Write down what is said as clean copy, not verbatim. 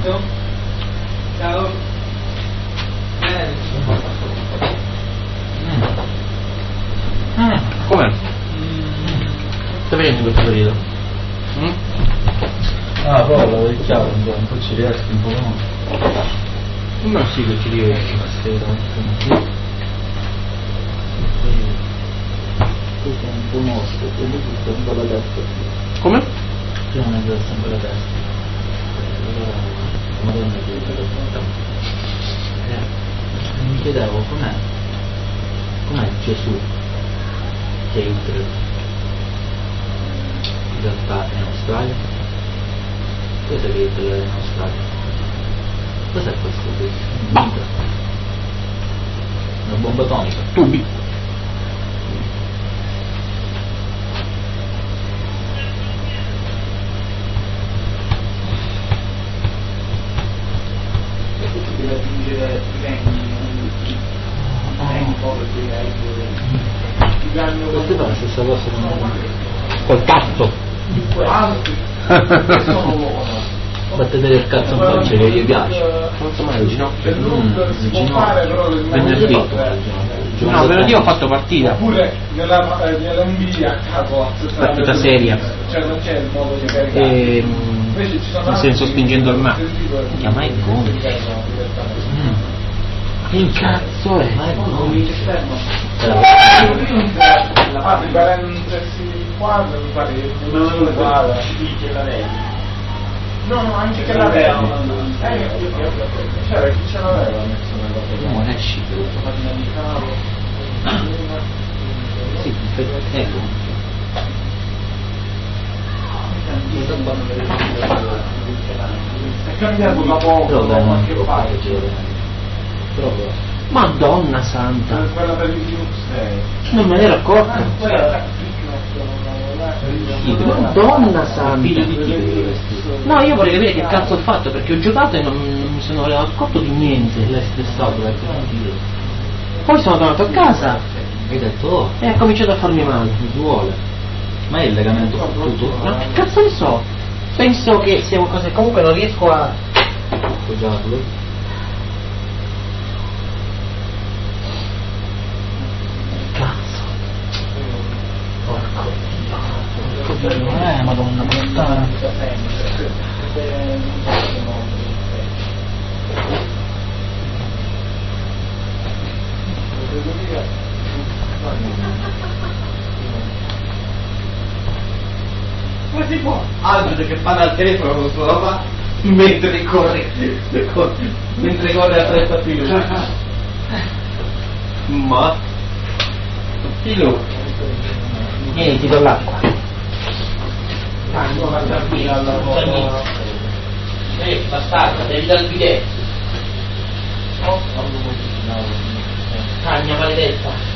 Ciao. Com'è? Stai facendo questo periodo? Ah, però la vecchiata un po' ci riesco, un po' no. Ma sì che ci riesci stasera. Questo è un po' nostro, e lui sta un po' la testa. Come? Io non è sempre la testa. La Madonna che mi chiedevo com'è Gesù che è in realtà è in Australia? Cos'è che è in Australia? Cos'è questo qui? Una bomba atomica? Tubi. Deve aggiungere Questa è la stessa cosa che non Col cazzo. fate vedere il cazzo in faccia che gli piace. Non so mai vicino. Venerdì. No, venerdì ho fatto partita. Oppure nella Nvidia a capo Partita seria. cioè non c'è il modo di caricare. Nel senso spingendo il mare. Ma è come? Che cazzo è? La di parentesi quadra mi pare che non quadra no anche che l'aveva c'era chi ce l'aveva messo nella Non esci per sì, ecco. è cambiato da poco Però dai, non che lo fai proprio. Madonna santa. quella per il Linux 6 Non me ne ero accorto. Madonna santa. Figlio di chi devi vestire? No, io vorrei capire che cazzo ho fatto perché ho giocato e non mi sono accorto di niente. L'hai stressato, l'hai sentito. Poi sono tornato a casa Hai detto, oh, e ha cominciato a farmi male. mi duole. Ma è il legamento fottuto? Ma che cazzo ne so? Penso che sia qualcosa che comunque non riesco a... Appoggiarlo. Cazzo. Porco Dio, madonna puttana. come si può? Altro che fanno al telefono con sua roba mentre corre mentre corre a 30 filo ma filo Vieni, ti do l'acqua. non andare via al lavoro Bastardo, devi dare il bidet. Cagna maledetta.